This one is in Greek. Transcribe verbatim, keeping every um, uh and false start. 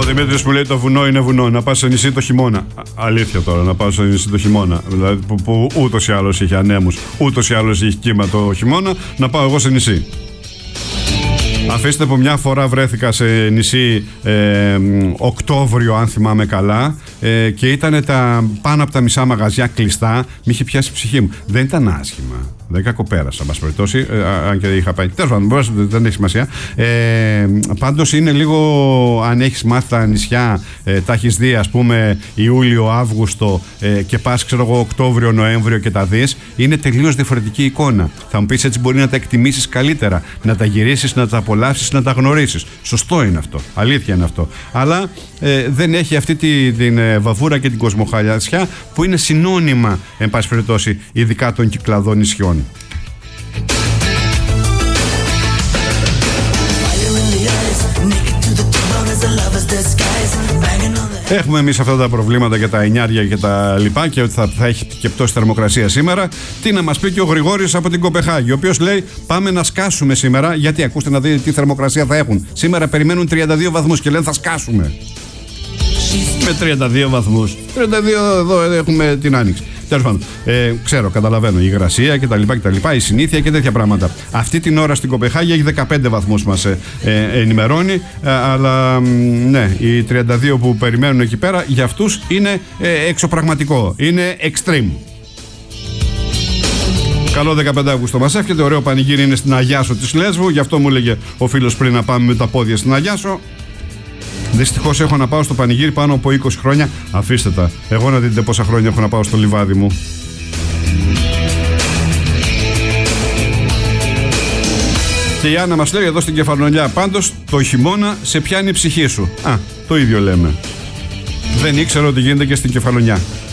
Δημήτρης μου λέει το βουνό είναι βουνό. Να πας σε νησί το χειμώνα. Α, αλήθεια τώρα, να πας σε νησί το χειμώνα. Δηλαδή που, που ούτως ή άλλως είχε ανέμους, ούτως ή άλλως είχε κύμα το χειμώνα. Να πάω εγώ σε νησί. Αφήστε που μια φορά βρέθηκα σε νησί ε, Οκτώβριο, αν θυμάμαι καλά, ε, και ήταν τα, πάνω από τα μισά μαγαζιά κλειστά. Μ' είχε πιάσει η ψυχή μου. Δεν ήταν άσχημα. Δεν κακοπέρασα, μας περιπτώσει, ε, αν και είχα πάει. Τέλος πάντων, δεν έχει σημασία. Ε, πάντως είναι λίγο, αν έχεις μάθει τα νησιά, ε, τα έχεις δει, ας πούμε, Ιούλιο, Αύγουστο ε, και πας, ξέρω εγώ, Οκτώβριο, Νοέμβριο και τα δεις, είναι τελείως διαφορετική εικόνα. Θα μου πεις, έτσι μπορεί να τα εκτιμήσεις καλύτερα, να τα γυρίσεις, να τα απολαύσεις, να τα γνωρίσεις. Σωστό είναι αυτό. Αλήθεια είναι αυτό. Αλλά ε, δεν έχει αυτή τη, την ε, βαβούρα και την κοσμοχαλιασιά που είναι συνώνυμα, εν πάση περιπτώσει, ειδικά των κυκλαδών νησιών. Έχουμε εμείς αυτά τα προβλήματα και τα εννιάρια και τα λοιπά, και ότι θα, θα έχει και πτώση θερμοκρασία σήμερα. Τι να μας πει και ο Γρηγόρης από την Κοπεχάγη, ο οποίος λέει πάμε να σκάσουμε σήμερα, γιατί ακούστε να δείτε τι θερμοκρασία θα έχουν. Σήμερα περιμένουν τριάντα δύο βαθμούς και λένε θα σκάσουμε. Με τριάντα δύο βαθμούς. τριάντα δύο εδώ έχουμε την άνοιξη. Τέλος πάντων, ε, ξέρω, καταλαβαίνω, η υγρασία κτλ, κτλ, η συνήθεια και τέτοια πράγματα. Αυτή την ώρα στην Κοπεχάγη έχει δεκαπέντε βαθμούς, μας ε, ε, ενημερώνει, ε, αλλά ναι, οι τριάντα δύο που περιμένουν εκεί πέρα για αυτούς είναι ε, εξωπραγματικό, είναι extreme. Καλό δεκαπέντε Αυγούστου μας εύχεται, ωραίο πανηγύρι είναι στην Αγιάσο της Λέσβου, γι' αυτό μου έλεγε ο φίλος πριν να πάμε με τα πόδια στην Αγιάσο. Δυστυχώς έχω να πάω στο πανηγύρι πάνω από είκοσι χρόνια. Αφήστε τα. Εγώ να δείτε πόσα χρόνια έχω να πάω στο λιβάδι μου. Και η Άννα μας λέει εδώ στην Κεφαλονιά, πάντως το χειμώνα σε πιάνει η ψυχή σου. Α, το ίδιο λέμε. Δεν ήξερα ότι γίνεται και στην Κεφαλονιά.